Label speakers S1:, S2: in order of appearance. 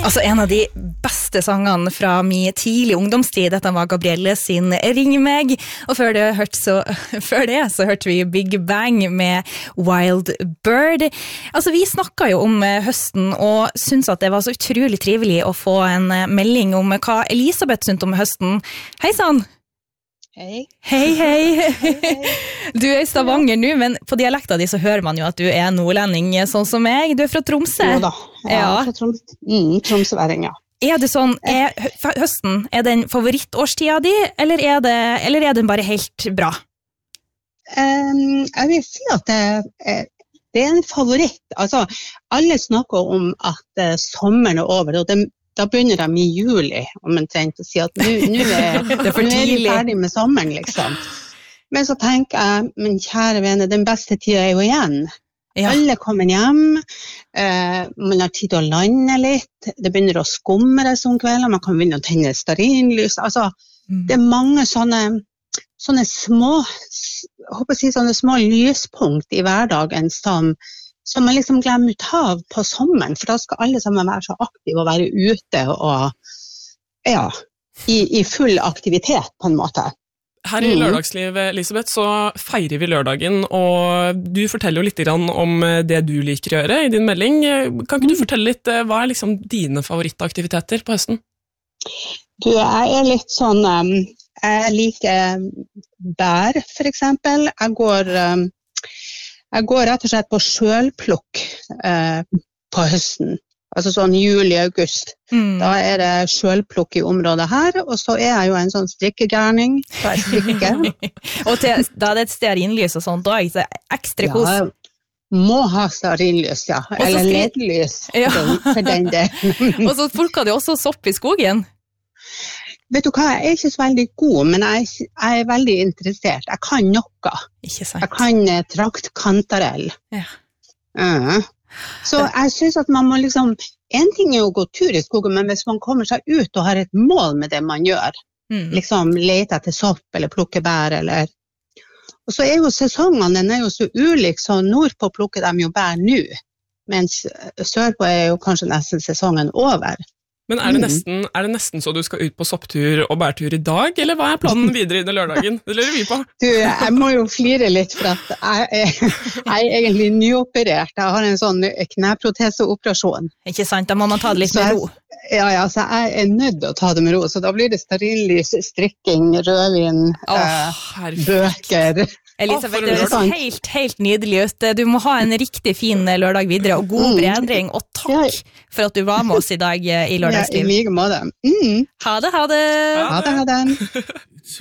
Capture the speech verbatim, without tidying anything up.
S1: Altså en av de beste sangene fra min tidlig ungdomstid, dette var Gabrielle sin Ring meg, og før det, hørt så, før det så hørte vi Big Bang med Wild Bird. Altså vi snakket jo om høsten og syntes at det var så utrolig trivelig å få en melding om hva Elisabeth syntes om høsten. Hei sann!
S2: Hei.
S1: Hei, hei. hei, hei. Du er i Stavanger nå, men på dialekta di så hører man jo at du er nordlending, sånn som meg. Du er fra Tromsø.
S2: Jo da, ja, ja. Fra Troms, mm, Tromsøværing, ja. Er
S1: det sånn, er høsten, er den favorittårstida di, eller er, det, eller er den bare helt bra?
S2: Um, jeg vil si at det er, det er en favoritt. Altså, alle snakker om at uh, sommeren er over, og det da begynner de i juli, om man trenger å si at nå er, er, er vi ferdig med sommeren, liksom. Men så tenker jeg, men kjære vene, den beste tiden er jo igjen. Ja. Alle kommer hjem, eh, man har tid til å lande litt, det begynner å skumre som kvelder, man kan begynne å tenne stearinlys. Altså, mm. det er mange sånne, sånne små, jeg håper å si sånne små lyspunkt i hverdagen som som man liksom glemmer ut av på sommeren, for da skal alle sammen være så aktive og være ute og ja, i, i full aktivitet på en måte.
S3: Her i Lørdagsliv, Elisabeth, så feirer vi lørdagen, og du forteller jo litt om det du liker å gjøre i din melding. Kan ikke du fortelle litt, hva er liksom dine favorittaktiviteter på høsten?
S2: Du, jeg er litt sånn, jeg liker bær for eksempel, jeg går... Jeg går rett og slett på sjølplukk eh, på høsten, altså sånn juli-august. Mm. Da er det sjølplukk i området her, og så er jeg jo en sånn strikkegærning, så jeg strikker.
S1: Og til, da er det et stearinlys og sånt, da er det ekstra kos.
S2: Ja, må ha stearinlys, ja, eller skri... ledlys ja. for den delen.
S1: Og så plukker de også sopp i skogen.
S2: Vet du hva, jeg er ikke så veldig god, men jeg, jeg er veldig interessert. Jeg kan noe.
S1: Ikke sant.
S2: Jeg kan uh, trakt kantarell.
S1: Ja.
S2: Uh. Så jeg synes at man må liksom, en ting er jo å gå tur i skogen, men hvis man kommer seg ut og har et mål med det man gjør, mm. liksom lete etter sopp eller plukke bær, eller... Og så er jo sesongen, den er jo så ulik, så nordpå plukker de jo bær nå, mens sørpå er jo kanskje nesten sesongen over.
S3: Men er det, nesten, er det nesten så du skal ut på sopptur og bærtur i dag, eller hva er planen videre i lørdagen? Det lurer vi på.
S2: Du, jeg må jo flire litt, for at jeg er, jeg er egentlig nyoperert. Jeg har en sånn kneproteseoperasjon.
S1: Ikke sant, da må man ta det litt med ro.
S2: Ja, ja, så jeg er nødt til å ta det med ro, så da blir det stearinlys, strikking, rødvin, oh, eh, bøker...
S1: Elisabeth, det høres helt, helt nydelig ut. Du må ha en riktig fin lørdag videre, og god bedring, og takk for at du var med oss i dag i Lørdagsliv.
S2: Ja, i like måte. Mm.
S1: Ha det, ha det!
S2: Ha det, ha det!